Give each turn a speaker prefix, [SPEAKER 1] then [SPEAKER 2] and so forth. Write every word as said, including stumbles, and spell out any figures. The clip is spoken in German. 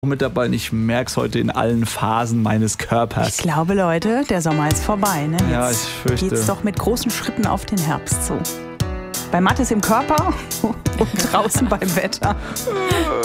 [SPEAKER 1] mit dabei und ich merke es heute in allen Phasen meines Körpers.
[SPEAKER 2] Ich glaube, Leute, der Sommer ist vorbei. Ne? Jetzt
[SPEAKER 1] ja, ich fürchte.
[SPEAKER 2] geht's doch mit großen Schritten auf den Herbst zu. Bei Mathis im Körper und draußen beim Wetter.